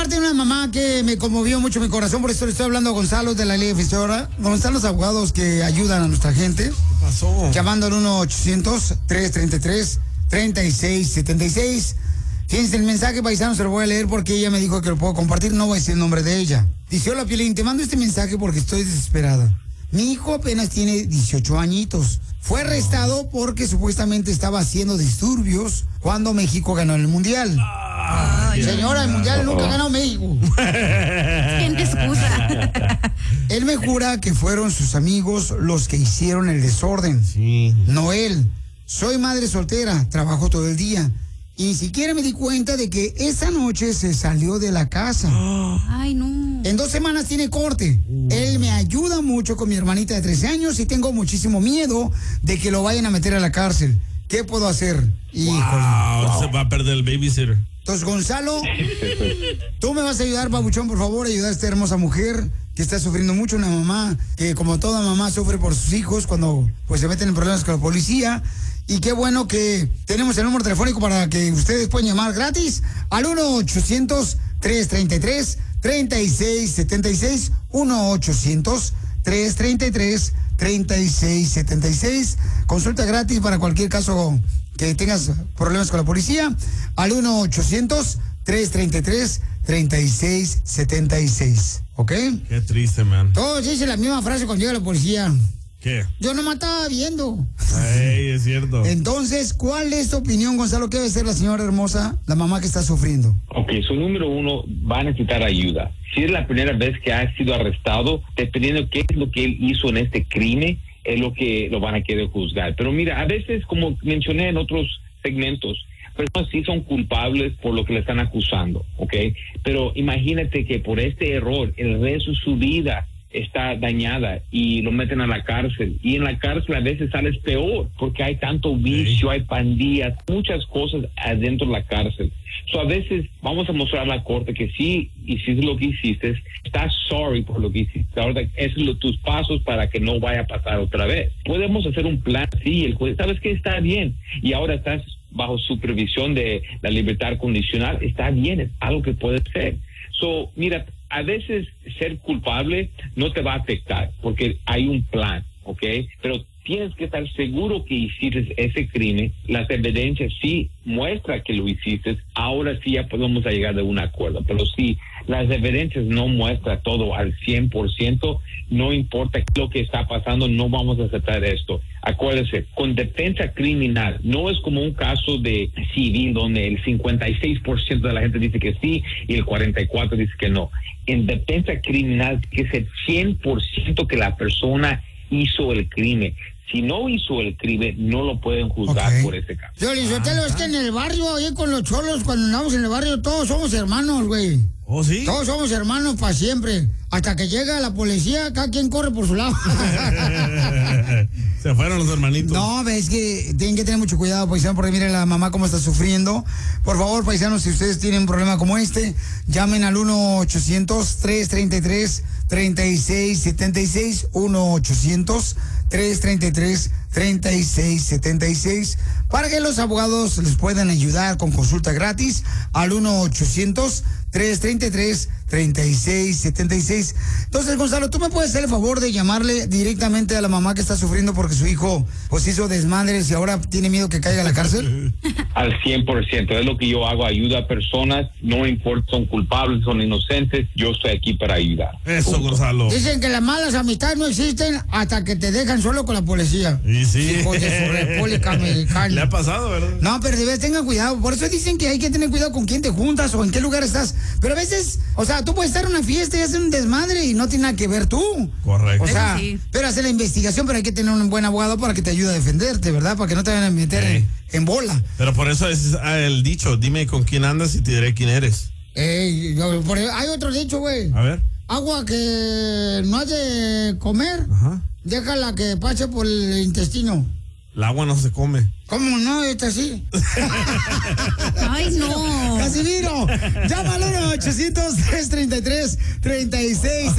parte de una mamá que me conmovió mucho mi corazón, por eso le estoy hablando a Gonzalo de la Ley Defensora, donde están los abogados que ayudan a nuestra gente. ¿Qué pasó? Llamando al 1-800-333-3676. Fíjense, el mensaje, paisano, se lo voy a leer porque ella me dijo que lo puedo compartir. No voy a decir el nombre de ella. Dice: hola, Piolín, te mando este mensaje porque estoy desesperada. Mi hijo apenas tiene 18 añitos. Fue arrestado porque supuestamente estaba haciendo disturbios cuando México ganó el Mundial. Señora, el Mundial nunca ganó México. ¿Quién te excusa? Él me jura que fueron sus amigos los que hicieron el desorden. Sí. No él. Soy madre soltera, trabajo todo el día. Y ni siquiera me di cuenta de que esa noche se salió de la casa. Ay, no. En 2 semanas tiene corte. Él me ayuda mucho con mi hermanita de 13 años y tengo muchísimo miedo de que lo vayan a meter a la cárcel. ¿Qué puedo hacer? Wow. Se va a perder el babysitter. Entonces, Gonzalo, tú me vas a ayudar, babuchón, por favor, ayudar a esta hermosa mujer que está sufriendo mucho, una mamá que, como toda mamá, sufre por sus hijos cuando pues se meten en problemas con la policía. Y qué bueno que tenemos el número telefónico para que ustedes puedan llamar gratis al 1-800-333-3676, 1-800-333-3676. Consulta gratis para cualquier caso que tengas problemas con la policía al 1-800-333-3676. ¿Ok? Qué triste, man. Todos dicen la misma frase cuando llega la policía. ¿Qué? Yo nomás estaba viendo. Ay, es cierto. Entonces, ¿cuál es tu opinión, Gonzalo? ¿Qué debe ser la señora hermosa, la mamá que está sufriendo? Ok, número 1, va a necesitar ayuda. Si es la primera vez que ha sido arrestado, dependiendo qué es lo que él hizo en este crimen, es lo que lo van a querer juzgar. Pero mira, a veces, como mencioné en otros segmentos, personas sí son culpables por lo que le están acusando, ¿ok? Pero imagínate que por este error, el resto de su vida está dañada y lo meten a la cárcel, y en la cárcel a veces sales peor porque hay tanto vicio, hay pandillas, muchas cosas adentro de la cárcel. A veces vamos a mostrar a la corte que sí hiciste lo que hiciste, estás sorry por lo que hiciste, ahora esos son tus pasos para que no vaya a pasar otra vez. Podemos hacer un plan, sí, el juez, sabes que está bien y ahora estás bajo supervisión de la libertad condicional, está bien, es algo que puede ser. Mira, a veces ser culpable no te va a afectar porque hay un plan, ¿ok? Pero tienes que estar seguro que hiciste ese crimen. Las evidencias sí muestran que lo hiciste. Ahora sí ya podemos llegar a un acuerdo. Pero si las evidencias no muestran todo al 100%, no importa lo que está pasando, no vamos a aceptar esto. Acuérdese, con defensa criminal, no es como un caso de civil donde el 56% de la gente dice que sí y el 44% dice que no. En defensa criminal, que es el 100% que la persona hizo el crimen. Si no hizo el crimen, no lo pueden juzgar por ese caso. Yo, Lizotelo, es que en el barrio, ahí con los cholos, cuando andamos en el barrio, todos somos hermanos, güey. ¿Oh, sí? Todos somos hermanos para siempre. Hasta que llega la policía, cada quien corre por su lado. Se fueron los hermanitos. No, es que tienen que tener mucho cuidado, paisano, porque miren la mamá cómo está sufriendo. Por favor, paisanos, si ustedes tienen un problema como este, llamen al 1-800-333-3676, 1-800-333-3676, para que los abogados les puedan ayudar con consulta gratis al 1-800-333-3676. Entonces, Gonzalo, ¿tú me puedes hacer el favor de llamarle directamente a la mamá que está sufriendo porque su hijo pues hizo desmadres y ahora tiene miedo que caiga a la cárcel? Al 100%, es lo que yo hago, ayuda a personas, no importa, son culpables, son inocentes, yo estoy aquí para ayudar. Eso, Gonzalo. Dicen que las malas amistades no existen hasta que te dejan solo con la policía. Y sí. Hijos de su República Americana. Le ha pasado, ¿verdad? No, pero de vez tengan cuidado. Por eso dicen que hay que tener cuidado con quién te juntas o en qué lugar estás. Pero a veces, o sea, tú puedes estar en una fiesta y hacer un desmadre y no tiene nada que ver tú. Correcto. O sea, sí. pero hacer la investigación, pero hay que tener un buen abogado para que te ayude a defenderte, ¿verdad? Para que no te vayan a meter en bola. Pero por eso es el dicho, dime con quién andas y te diré quién eres. Hay otro dicho, güey. A ver. Agua que no has de comer, Ajá. déjala que pase por el intestino. El agua no se come. ¿Cómo no? Esta sí. Ay, no. Casimiro, llámalo al 1-800-333-3676.